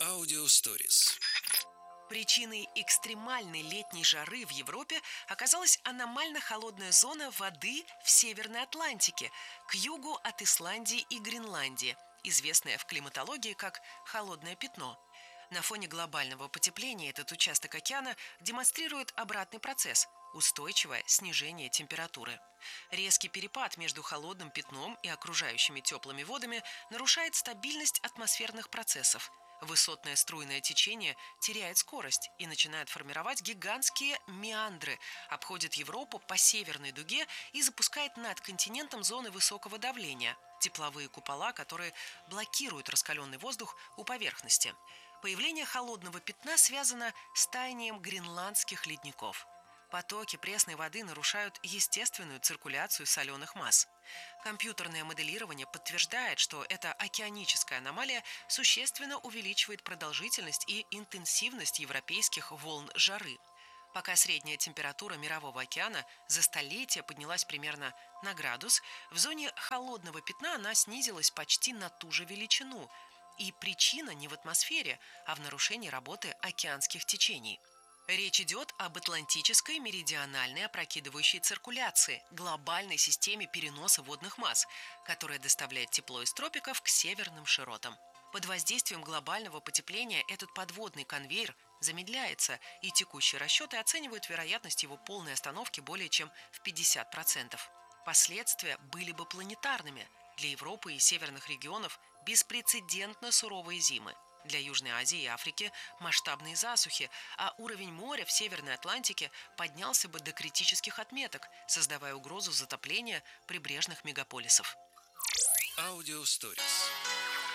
Аудиосторис. Причиной экстремальной летней жары в Европе оказалась аномально холодная зона воды в Северной Атлантике, к югу от Исландии и Гренландии, известная в климатологии как «холодное пятно». На фоне глобального потепления этот участок океана демонстрирует обратный процесс – устойчивое снижение температуры. Резкий перепад между холодным пятном и окружающими теплыми водами нарушает стабильность атмосферных процессов. Высотное струйное течение теряет скорость и начинает формировать гигантские меандры, обходит Европу по северной дуге и запускает над континентом зоны высокого давления – тепловые купола, которые блокируют раскаленный воздух у поверхности. Появление холодного пятна связано с таянием гренландских ледников. Потоки пресной воды нарушают естественную циркуляцию соленых масс. Компьютерное моделирование подтверждает, что эта океаническая аномалия существенно увеличивает продолжительность и интенсивность европейских волн жары. Пока средняя температура Мирового океана за столетие поднялась примерно на градус, в зоне холодного пятна она снизилась почти на ту же величину. И причина не в атмосфере, а в нарушении работы океанских течений. Речь идет об атлантической меридиональной опрокидывающей циркуляции, глобальной системе переноса водных масс, которая доставляет тепло из тропиков к северным широтам. Под воздействием глобального потепления этот подводный конвейер замедляется, и текущие расчеты оценивают вероятность его полной остановки более чем в 50%. Последствия были бы планетарными. Для Европы и северных регионов беспрецедентно суровые зимы. Для Южной Азии и Африки масштабные засухи, а уровень моря в Северной Атлантике поднялся бы до критических отметок, создавая угрозу затопления прибрежных мегаполисов. Аудиосторис.